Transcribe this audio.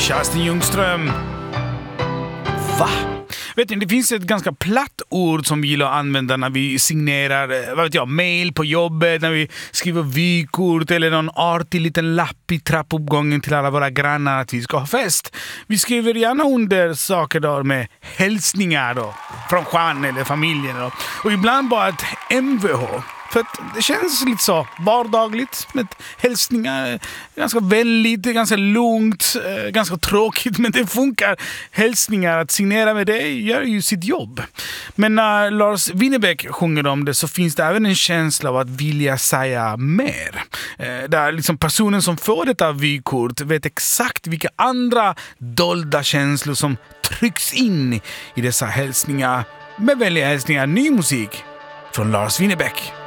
Kerstin Ljungström. Va? Vet ni, det finns ett ganska platt ord som vi gillar att använda när vi signerar, vad vet jag, mail på jobbet, när vi skriver vykort eller någon artig liten lapp i trappuppgången till alla våra grannar att vi ska ha fest. Vi skriver gärna under saker då med hälsningar då, från Juan eller familjen då. Och ibland bara ett MVH. För att det känns lite så vardagligt med hälsningar. Ganska vänligt, ganska lugnt, ganska tråkigt. Men det funkar. Hälsningar, att signera med det gör ju sitt jobb. Men när Lars Winnerbäck sjunger om det så finns det även en känsla av att vilja säga mer. Där liksom personen som får detta vykort vet exakt vilka andra dolda känslor som trycks in i dessa hälsningar. Med vänliga hälsningar, ny musik från Lars Winnerbäck.